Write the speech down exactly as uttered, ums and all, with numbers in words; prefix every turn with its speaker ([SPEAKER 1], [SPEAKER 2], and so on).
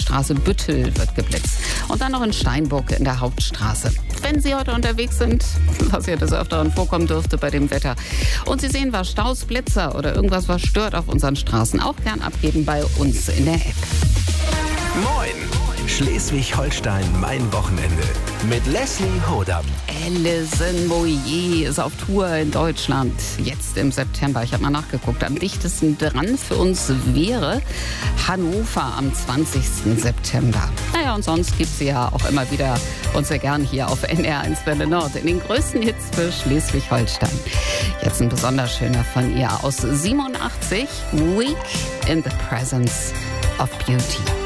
[SPEAKER 1] Straße Büttel wird geblitzt. Und dann noch in Steinburg in der Hauptstraße. Wenn Sie heute unterwegs sind, was ja des Öfteren vorkommen dürfte bei dem Wetter, und Sie sehen was, Staus, Blitzer oder irgendwas, was stört auf unseren Straßen, auch gern abgeben bei uns in der App.
[SPEAKER 2] Moin! Schleswig-Holstein, mein Wochenende. Mit Leslie Hodam.
[SPEAKER 1] Alison Moyet ist auf Tour in Deutschland. Jetzt im September. Ich habe mal nachgeguckt. Am dichtesten dran für uns wäre Hannover am zwanzigsten September. Naja, und sonst gibt sie ja auch immer wieder und sehr gern hier auf N R eins Welle Nord in den größten Hits für Schleswig-Holstein. Jetzt ein besonders schöner von ihr aus siebenundachtzig. Week in the Presence of Beauty.